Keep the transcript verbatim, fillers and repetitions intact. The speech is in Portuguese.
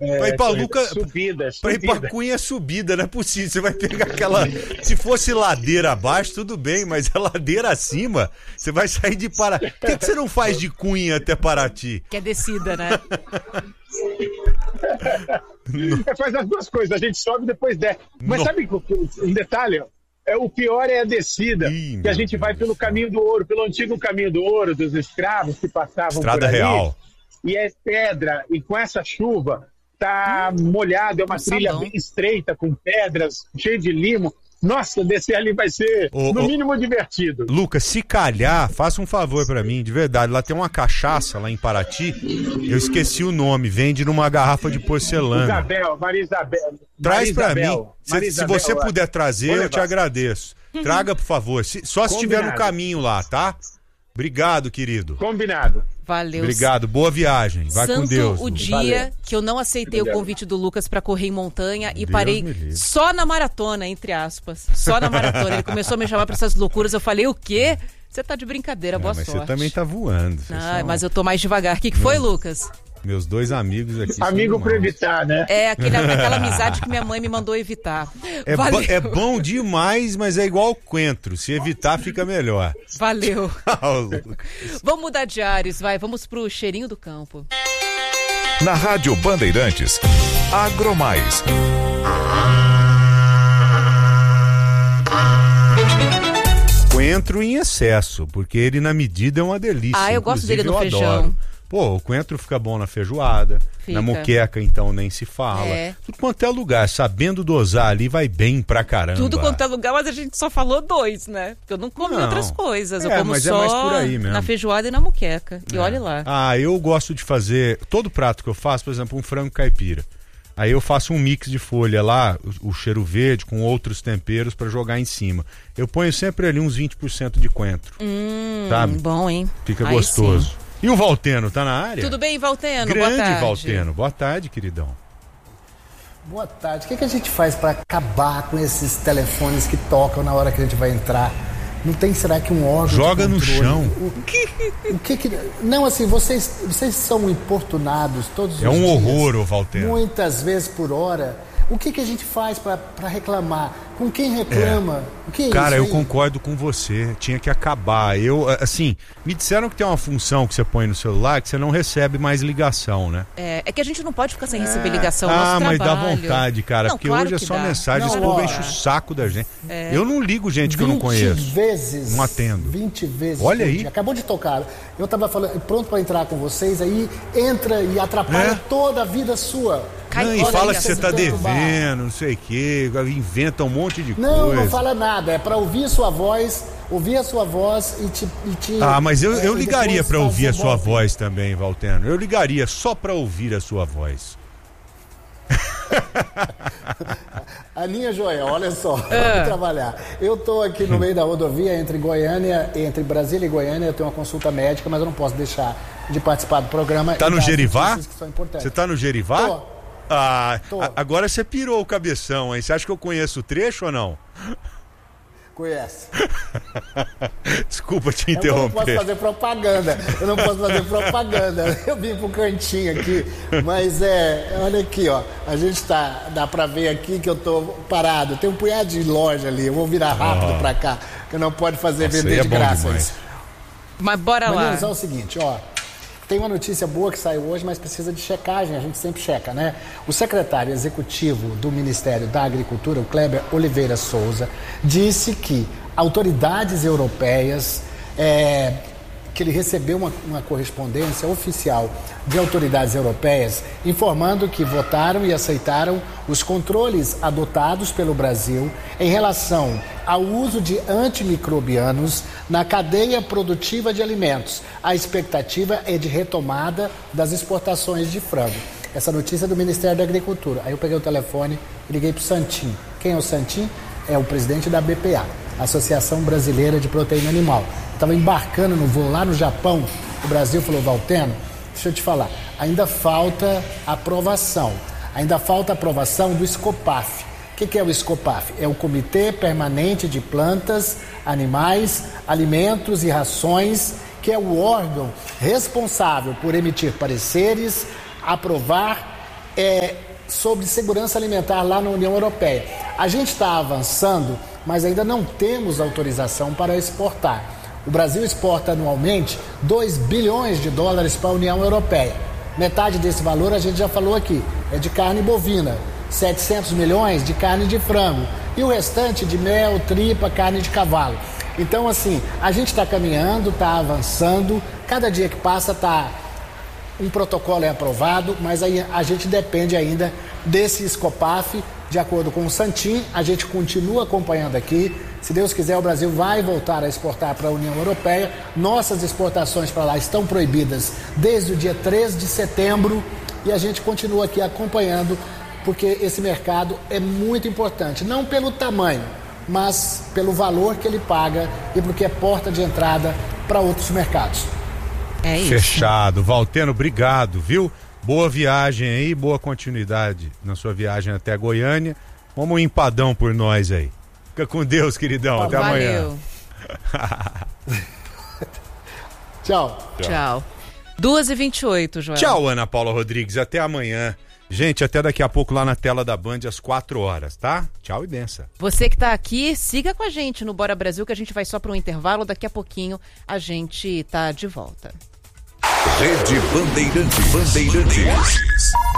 É, pra ir pra Luca. Subida, Pra ir pra Cunha é subida, não é possível. Você vai pegar aquela. Se fosse ladeira abaixo, tudo bem, mas a ladeira acima, você vai sair de Paraty. Por que, que você não faz de Cunha até Paraty? Que é descida, né? É, faz as duas coisas, a gente sobe e depois desce. Mas Não. sabe um detalhe? É, o pior é a descida, Ih, que a meu gente Deus vai pelo caminho do ouro, pelo antigo caminho do ouro, dos escravos que passavam Estrada por ali. real. E é pedra, e com essa chuva tá molhado, é uma Nossa, trilha bom. bem estreita, com pedras, cheio de limo. Nossa, descer ali vai ser, Ô, no ô, mínimo, divertido. Lucas, se calhar, faça um favor pra mim, de verdade. Lá tem uma cachaça lá em Paraty. Eu esqueci o nome. Vende numa garrafa de porcelana. Isabel, Maria Isabel. Traz Maria pra Isabel, mim. Se, Maria se Isabel, você puder trazer, vou eu te levar. agradeço. Traga, por favor. Se- só se estiver no Combinado. caminho lá, tá? Obrigado, querido. Combinado. Valeu. Obrigado. Boa viagem. Vai Santo com Deus. o Lucas. dia Valeu. que eu não aceitei Obrigado. o convite do Lucas pra correr em montanha e Deus parei me livre. só na maratona, entre aspas. Só na maratona. Ele começou a me chamar pra essas loucuras. Eu falei, o quê? Você tá de brincadeira, Ah, boa mas sorte. você também tá voando. Vocês Ah, são- mas eu tô mais devagar. O que, que foi, Lucas? Meus dois amigos aqui. são Amigo irmãos. para evitar, né? É aquele, aquela amizade que minha mãe me mandou evitar. É, Valeu. bo- é bom demais, mas é igual o coentro. Se evitar, fica melhor. Valeu. Ô, Lucas. Vamos mudar de ares, vai. Vamos pro cheirinho do campo. Na Rádio Bandeirantes, Agromais. Coentro em excesso, porque ele na medida é uma delícia. Ah, eu gosto dele no Inclusive, eu feijão. adoro. Pô, o coentro fica bom na feijoada, Fica. na moqueca então nem se fala. É. Tudo quanto é lugar, sabendo dosar ali vai bem pra caramba. Tudo quanto é lugar, mas a gente só falou dois, né? Porque eu não como Não. outras coisas. Eu É, como mas é só mais por aí mesmo. na feijoada e na moqueca. E olha lá. Ah, eu gosto de fazer, todo prato que eu faço, por exemplo, um frango caipira. Aí eu faço um mix de folha lá, o, o cheiro verde com outros temperos pra jogar em cima. Eu ponho sempre ali uns vinte por cento de coentro. Hum, sabe? bom, hein? Fica Aí gostoso. sim. E o Valteno, tá na área? Tudo bem, Valteno? Grande Boa tarde. Valteno. Boa tarde, queridão. Boa tarde. O que, que a gente faz para acabar com esses telefones que tocam na hora que a gente vai entrar? Não tem, será que um órgão Joga de no controle? chão. O, o que que... Não, assim, vocês, vocês são importunados todos os É um dias. horror, ô Valteno. Muitas vezes por hora. O que, que a gente faz para reclamar? Com quem reclama? O que é Cara, isso eu aí? concordo com você. Tinha que acabar. Eu, assim, me disseram que tem uma função que você põe no celular que você não recebe mais ligação, né? É, é que a gente não pode ficar sem receber ligação. Ah, nosso mas dá trabalho. vontade, cara. Não, porque claro hoje é que só dá. mensagem. Esse Não, povo ó, enche o saco da gente. Eu não ligo gente que eu não vinte conheço. vezes. Não atendo. vinte vezes. Olha por aí. dia. Acabou de tocar. Eu tava falando, pronto para entrar com vocês, aí entra e atrapalha É. toda a vida sua. Cai Não, e fora fala aí, que você assim, tá tanto bar. devendo, não sei o quê, inventa um monte de Não, coisa. não fala nada. É para ouvir sua voz, ouvir a sua voz e te. E te Ah, mas eu, é, eu e ligaria depois pra ouvir a fazer sua golpe. voz também, Valteno. Eu ligaria só pra ouvir a sua voz. Aninha Joel, olha só, vamos trabalhar. Eu tô aqui no meio da rodovia entre Goiânia, entre Brasília e Goiânia, eu tenho uma consulta médica, mas eu não posso deixar de participar do programa. Tá e no das Gerivá? notícias que são importantes. Você tá no Gerivá? Tô. Ah, Tô. a- agora você pirou o cabeção, hein? Você acha que eu conheço o trecho ou não? Conhece? Desculpa te Eu não posso interromper. fazer propaganda, eu não posso fazer propaganda. Eu vim pro cantinho aqui, mas é, olha aqui, ó. A gente tá, dá pra ver aqui que eu tô parado. Tem um punhado de loja ali, eu vou virar rápido pra cá, que não pode fazer Nossa, vender aí é de bom graça demais. isso. Mas bora lá. Meninos, é o seguinte, ó. Tem uma notícia boa que saiu hoje, mas precisa de checagem, a gente sempre checa, né? O secretário executivo do Ministério da Agricultura, o Kleber Oliveira Souza, disse que autoridades europeias, é, que ele recebeu uma, uma correspondência oficial de autoridades europeias informando que votaram e aceitaram os controles adotados pelo Brasil em relação ao uso de antimicrobianos na cadeia produtiva de alimentos. A expectativa é de retomada das exportações de frango. Essa notícia é do Ministério da Agricultura. Aí eu peguei o telefone e liguei para o Santim. Quem é o Santim? É o presidente da B P A, Associação Brasileira de Proteína Animal. Estava embarcando no voo lá no Japão. O Brasil falou, Valteno, deixa eu te falar, ainda falta aprovação. Ainda falta aprovação do Scopaf. O que, que é o Scopaf? É o Comitê Permanente de Plantas, Animais, Alimentos e Rações, que é o órgão responsável por emitir pareceres, aprovar é, sobre segurança alimentar lá na União Europeia. A gente está avançando, mas ainda não temos autorização para exportar. O Brasil exporta anualmente dois bilhões de dólares para a União Europeia. Metade desse valor a gente já falou aqui, é de carne bovina, setecentos milhões de carne de frango e o restante de mel, tripa, carne de cavalo. Então, assim, a gente está caminhando, está avançando, cada dia que passa tá, um protocolo é aprovado, mas aí a gente depende ainda desse Escopaf, de acordo com o Santim, a gente continua acompanhando aqui. Se Deus quiser, o Brasil vai voltar a exportar para a União Europeia. Nossas exportações para lá estão proibidas desde o dia três de setembro e a gente continua aqui acompanhando, porque esse mercado é muito importante, não pelo tamanho, mas pelo valor que ele paga e porque é porta de entrada para outros mercados. É isso. Fechado. Valteno, obrigado, viu? Boa viagem aí, boa continuidade na sua viagem até Goiânia. Vamos um empadão por nós aí. Fica com Deus, queridão. Até Valeu. amanhã. Tchau. Tchau. duas e vinte e oito, Joel. Tchau, Ana Paula Rodrigues. Até amanhã. Gente, até daqui a pouco lá na tela da Band às quatro horas, tá? Tchau e benção. Você que tá aqui, siga com a gente no Bora Brasil, que a gente vai só para um intervalo. Daqui a pouquinho a gente tá de volta. Rede Bandeirantes. Bandeirantes.